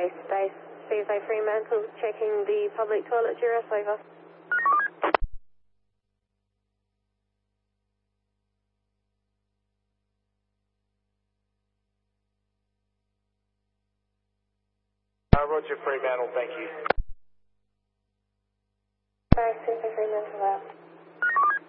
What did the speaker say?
Base CSA Fremantle checking the public toilet, Juras, over. Roger Fremantle, thank you. Base CSA Fremantle out.